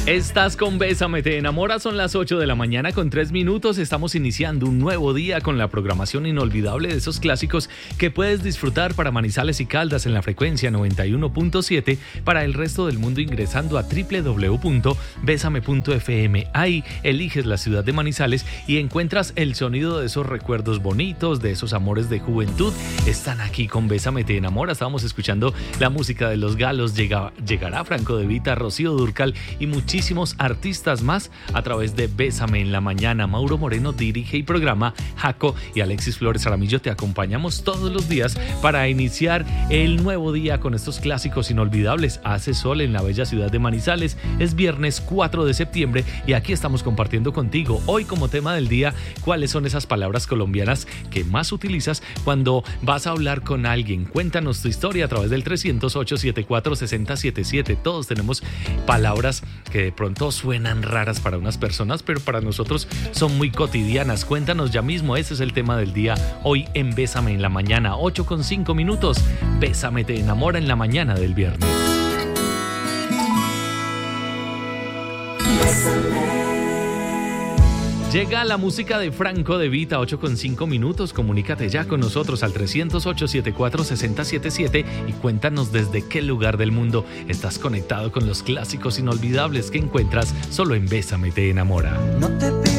Estás con Bésame, te enamora, son las 8 de la mañana con 3 minutos. Estamos iniciando un nuevo día con la programación inolvidable de esos clásicos que puedes disfrutar para Manizales y Caldas en la frecuencia 91.7, para el resto del mundo ingresando a www.besame.fm. Ahí eliges la ciudad de Manizales y encuentras el sonido de esos recuerdos bonitos, de esos amores de juventud. Están aquí con Bésame, te enamora. Estábamos escuchando la música de Los Galos, llegará Franco De Vita, Rocío Dúrcal y muchísimos artistas más a través de Bésame en la mañana. Mauro Moreno dirige y programa, Jaco y Alexis Flores Aramillo te acompañamos todos los días para iniciar el nuevo día con estos clásicos inolvidables. Hace sol en la bella ciudad de Manizales, es viernes 4 de septiembre y aquí estamos compartiendo contigo hoy como tema del día cuáles son esas palabras colombianas que más utilizas cuando vas a hablar con alguien. Cuéntanos tu historia a través del 308-74-6077. Todos tenemos palabras que de pronto suenan raras para unas personas, pero para nosotros son muy cotidianas. Cuéntanos ya mismo, ese es el tema del día hoy en Bésame en la mañana, 8:05. Bésame te enamora en la mañana del viernes. Llega la música de Franco De Vita, 8:05. Comunícate ya con nosotros al 308-74-6077 y cuéntanos desde qué lugar del mundo estás conectado con los clásicos inolvidables que encuentras solo en Bésame te enamora. No te